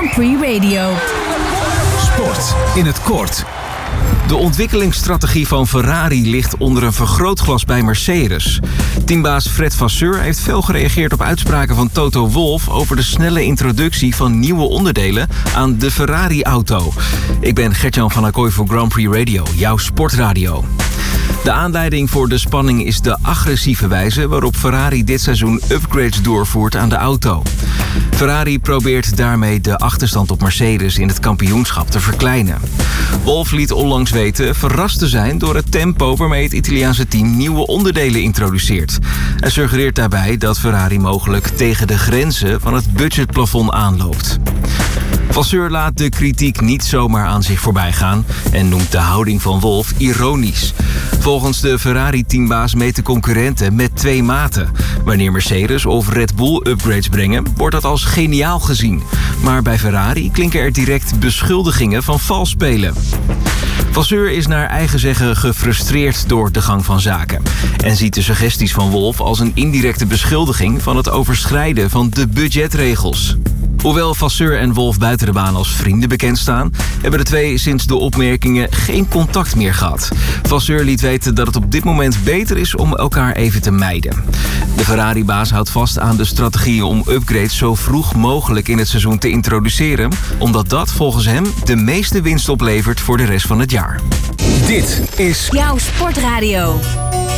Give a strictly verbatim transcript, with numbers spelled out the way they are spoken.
Grand Prix Radio. Sport in het kort. De ontwikkelingsstrategie van Ferrari ligt onder een vergrootglas bij Mercedes. Teambaas Fred Vasseur heeft veel gereageerd op uitspraken van Toto Wolff over de snelle introductie van nieuwe onderdelen aan de Ferrari-auto. Ik ben Gertjan van Acquoy voor Grand Prix Radio, jouw sportradio. De aanleiding voor de spanning is de agressieve wijze waarop Ferrari dit seizoen upgrades doorvoert aan de auto. Ferrari probeert daarmee de achterstand op Mercedes in het kampioenschap te verkleinen. Wolff liet onlangs weten verrast te zijn door het tempo waarmee het Italiaanse team nieuwe onderdelen introduceert. Hij suggereert daarbij dat Ferrari mogelijk tegen de grenzen van het budgetplafond aanloopt. Vasseur laat de kritiek niet zomaar aan zich voorbij gaan en noemt de houding van Wolff ironisch. Volgens de Ferrari-teambaas meten concurrenten met twee maten. Wanneer Mercedes of Red Bull upgrades brengen, wordt dat als geniaal gezien. Maar bij Ferrari klinken er direct beschuldigingen van vals spelen. Vasseur is naar eigen zeggen gefrustreerd door de gang van zaken en ziet de suggesties van Wolff als een indirecte beschuldiging van het overschrijden van de budgetregels. Hoewel Vasseur en Wolff buiten de baan als vrienden bekend staan, hebben de twee sinds de opmerkingen geen contact meer gehad. Vasseur liet weten dat het op dit moment beter is om elkaar even te mijden. De Ferrari-baas houdt vast aan de strategie om upgrades zo vroeg mogelijk in het seizoen te introduceren, omdat dat volgens hem de meeste winst oplevert voor de rest van het jaar. Dit is Jouw sportradio.